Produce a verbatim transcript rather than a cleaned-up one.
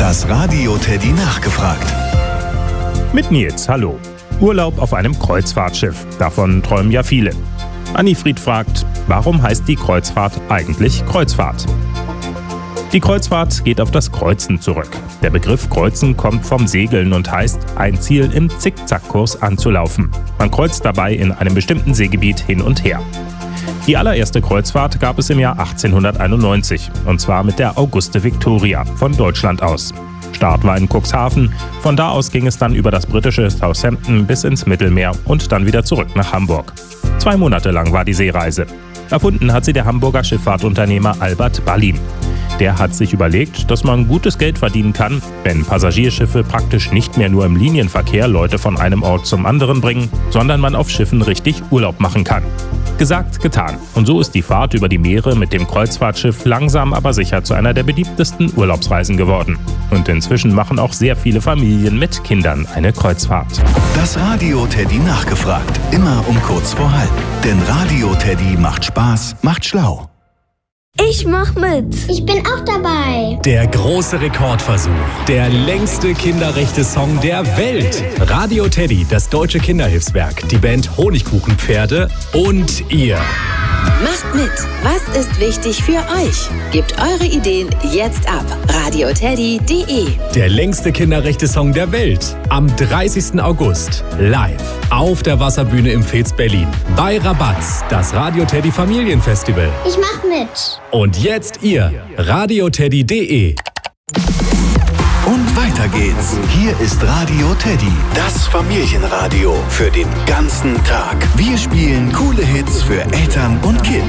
Das Radio Teddy nachgefragt. Mit Nils, hallo. Urlaub auf einem Kreuzfahrtschiff. Davon träumen ja viele. Annifried fragt, warum heißt die Kreuzfahrt eigentlich Kreuzfahrt? Die Kreuzfahrt geht auf das Kreuzen zurück. Der Begriff Kreuzen kommt vom Segeln und heißt, ein Ziel im Zickzackkurs anzulaufen. Man kreuzt dabei in einem bestimmten Seegebiet hin und her. Die allererste Kreuzfahrt gab es im Jahr achtzehnhunderteinundneunzig, und zwar mit der Auguste Victoria von Deutschland aus. Start war in Cuxhaven, von da aus ging es dann über das britische Southampton bis ins Mittelmeer und dann wieder zurück nach Hamburg. Zwei Monate lang war die Seereise. Erfunden hat sie der Hamburger Schifffahrtunternehmer Albert Ballin. Der hat sich überlegt, dass man gutes Geld verdienen kann, wenn Passagierschiffe praktisch nicht mehr nur im Linienverkehr Leute von einem Ort zum anderen bringen, sondern man auf Schiffen richtig Urlaub machen kann. Gesagt, getan. Und so ist die Fahrt über die Meere mit dem Kreuzfahrtschiff langsam aber sicher zu einer der beliebtesten Urlaubsreisen geworden. Und inzwischen machen auch sehr viele Familien mit Kindern eine Kreuzfahrt. Das Radio Teddy nachgefragt. Immer um kurz vor halb. Denn Radio Teddy macht Spaß, macht schlau. Ich mach mit. Ich bin auch dabei. Der große Rekordversuch. Der längste Kinderrechte-Song der Welt. Radio Teddy, das deutsche Kinderhilfswerk, die Band Honigkuchenpferde und ihr. Macht mit. Was ist wichtig für euch? Gebt eure Ideen jetzt ab. radio teddy punkt de. Der längste Kinderrechte-Song der Welt. Am dreißigsten August. Live. Auf der Wasserbühne im Fez Berlin. Bei Rabatz. Das Radio Teddy Familienfestival. Ich mach mit. Und jetzt ihr. radio teddy punkt de. Und weiter geht's. Hier ist Radio Teddy, das Familienradio für den ganzen Tag. Wir spielen coole Hits für Eltern und Kids.